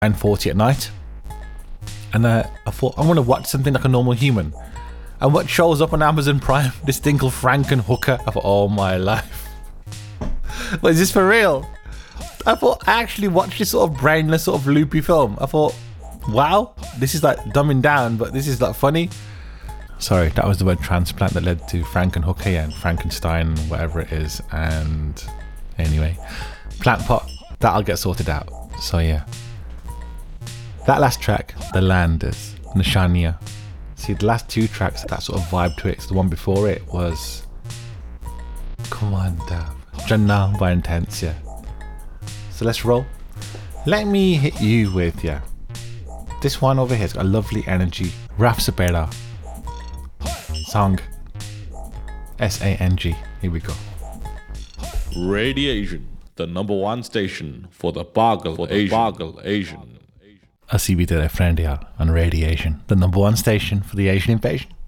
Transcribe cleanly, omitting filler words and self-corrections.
9:40 at night, and I thought I want to watch something like a normal human. And what shows up on Amazon Prime? This thing called Frankenhooker. I thought, oh my life, what is this for real? I thought I actually watched this sort of brainless, sort of loopy film. I thought, wow, this is like dumbing down, but this is like funny. Sorry, that was the word transplant that led to Frankenhooker and Frankenstein, whatever it is. And anyway, Plant Pot, that'll get sorted out. So yeah, that last track, The Landers, Nishania. See, the last two tracks, that sort of vibe to it. So the one before it was, come on, Dav, Jannah by Intensia. So let's roll. Let me hit you with, this one over here. It's got a lovely energy. Raf Sabera song, Sang. Here we go. Radiation, the number one station for the Bargle Asian. I'll see you to their friend here on Radiation, the number one station for the Asian invasion.